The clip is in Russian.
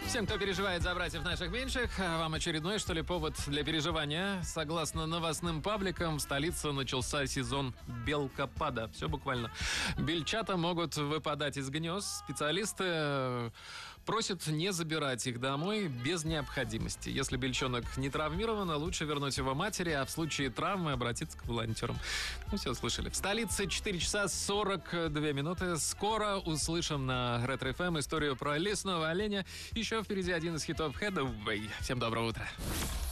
Всем, кто переживает за братьев наших меньших, вам очередной, что ли, повод для переживания. Согласно новостным пабликам, в столице начался сезон белкопада. Все буквально. Бельчата могут выпадать из гнезд. Специалисты просят не забирать их домой без необходимости. Если бельчонок не травмирован, лучше вернуть его матери, а в случае травмы обратиться к волонтерам. Ну, все слышали. В столице 4 часа 42 минуты. Скоро услышим на Ретро ФМ историю про лесного оленя. Еще впереди один из хитов Headway. Всем доброго утра.